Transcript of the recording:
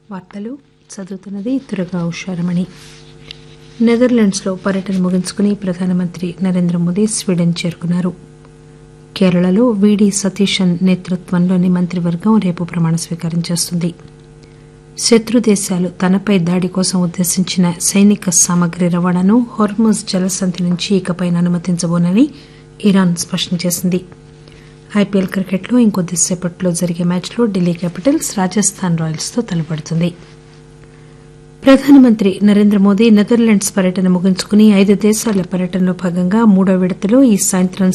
వార్తలు చదువుతున్నది దుర్గా ఉషారమణి. నెదర్లాండ్స్లో పర్యటన ముగించుకుని ప్రధానమంత్రి నరేంద్ర మోదీ స్వీడన్ చేరుకున్నారు. కేరళలో వీడీ సతీశన్ నేతృత్వంలోని మంత్రివర్గం రేపు ప్రమాణ స్వీకారం చేస్తుంది. శత్రు దేశాలు తనపై దాడి కోసం ఉద్దేశించిన సైనిక సామగ్రి రవాణాను హోర్ముజ్ జలసంధి నుంచి ఇకపై అనుమతించబోనని ఇరాన్ స్పష్టం చేసింది. ఐపీఎల్ క్రికెట్లో ఇంకొద్దిసేపట్లో జరిగే మ్యాచ్లో ఢిల్లీ క్యాపిటల్స్ రాజస్థాన్ రాయల్స్ తో తలపడుతుంది. ప్రధానమంత్రి నరేంద్ర మోదీ నెదర్లాండ్స్ పర్యటన ముగించుకుని 5 దేశాల పర్యటనలో భాగంగా 3వ విడతలో ఈ సాయంత్రం